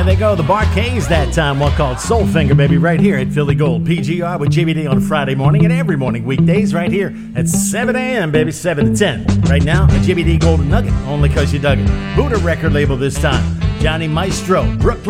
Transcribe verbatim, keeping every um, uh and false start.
they go. The Bar-Kays that time. One called Soul Finger, baby, right here at Philly Gold. P G R with J B D on Friday morning and every morning weekdays right here at seven a.m., baby, seven to ten. Right now, a J B D Golden Nugget, only because you dug it. Buddha record label this time. Johnny Maestro, Brooklyn.